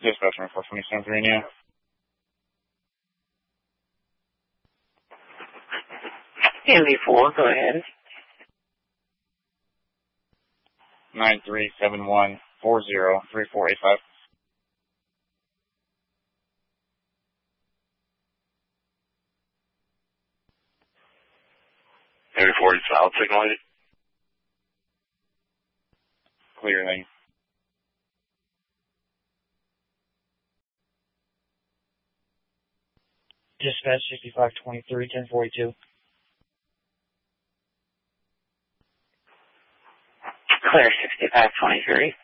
Dispatch 427 now. MV4, go ahead. 9371403485. MV4 solid signal. Clear lane. Dispatch 6523 1042. Clear 6523.